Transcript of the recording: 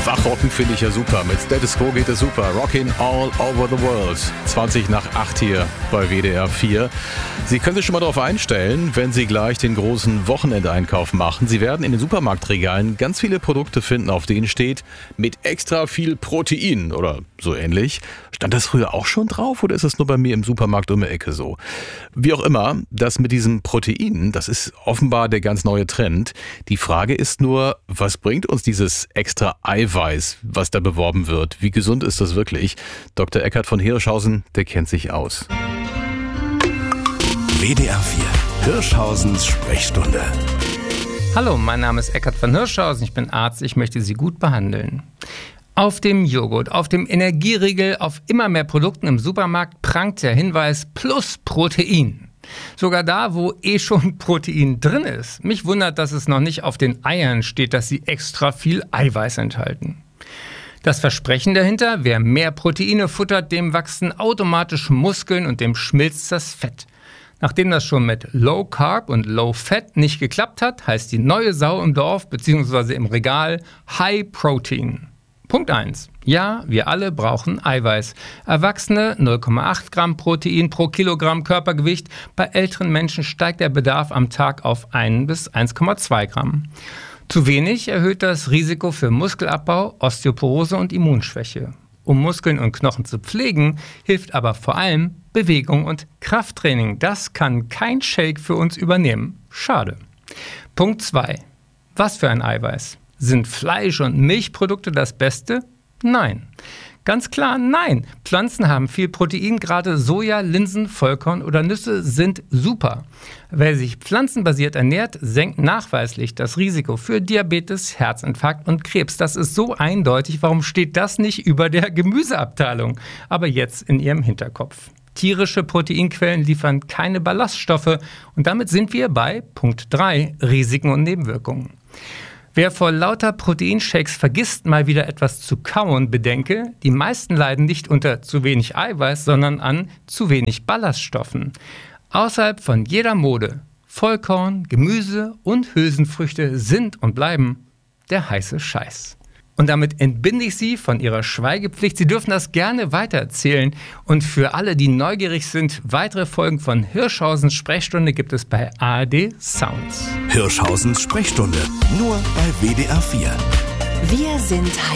Wachrocken finde ich ja super. Mit Status Quo geht es super. Rockin' all over the world. 20 nach 8 hier bei WDR 4. Sie können sich schon mal darauf einstellen, wenn Sie gleich den großen Wochenendeinkauf machen. Sie werden in den Supermarktregalen ganz viele Produkte finden, auf denen steht, mit extra viel Protein oder so ähnlich. Stand das früher auch schon drauf oder ist es nur bei mir im Supermarkt um die Ecke so? Wie auch immer, das mit diesem Protein, das ist offenbar der ganz neue Trend. Die Frage ist nur, was bringt uns dieses extra Eiweiß, was da beworben wird? Wie gesund ist das wirklich? Dr. Eckhard von Hirschhausen, der kennt sich aus. WDR 4, Hirschhausens Sprechstunde. Hallo, mein Name ist Eckhard von Hirschhausen, ich bin Arzt, ich möchte Sie gut behandeln. Auf dem Joghurt, auf dem Energieriegel, auf immer mehr Produkten im Supermarkt prangt der Hinweis plus Protein. Sogar da, wo schon Protein drin ist. Mich wundert, dass es noch nicht auf den Eiern steht, dass sie extra viel Eiweiß enthalten. Das Versprechen dahinter, wer mehr Proteine futtert, dem wachsen automatisch Muskeln und dem schmilzt das Fett. Nachdem das schon mit Low Carb und Low Fat nicht geklappt hat, heißt die neue Sau im Dorf bzw. im Regal High Protein. Punkt 1. Ja, wir alle brauchen Eiweiß. Erwachsene 0,8 Gramm Protein pro Kilogramm Körpergewicht. Bei älteren Menschen steigt der Bedarf am Tag auf 1 bis 1,2 Gramm. Zu wenig erhöht das Risiko für Muskelabbau, Osteoporose und Immunschwäche. Um Muskeln und Knochen zu pflegen, hilft aber vor allem Bewegung und Krafttraining. Das kann kein Shake für uns übernehmen. Schade. Punkt 2. Was für ein Eiweiß? Sind Fleisch- und Milchprodukte das Beste? Nein. Ganz klar nein. Pflanzen haben viel Protein, gerade Soja, Linsen, Vollkorn oder Nüsse sind super. Wer sich pflanzenbasiert ernährt, senkt nachweislich das Risiko für Diabetes, Herzinfarkt und Krebs. Das ist so eindeutig, warum steht das nicht über der Gemüseabteilung? Aber jetzt in Ihrem Hinterkopf. Tierische Proteinquellen liefern keine Ballaststoffe und damit sind wir bei Punkt 3, Risiken und Nebenwirkungen. Wer vor lauter Proteinshakes vergisst, mal wieder etwas zu kauen, bedenke, die meisten leiden nicht unter zu wenig Eiweiß, sondern an zu wenig Ballaststoffen. Außerhalb von jeder Mode, Vollkorn, Gemüse und Hülsenfrüchte sind und bleiben der heiße Scheiß. Und damit entbinde ich Sie von Ihrer Schweigepflicht. Sie dürfen das gerne weitererzählen. Und für alle, die neugierig sind, weitere Folgen von Hirschhausens Sprechstunde gibt es bei ARD Sounds. Hirschhausens Sprechstunde, nur bei WDR 4. Wir sind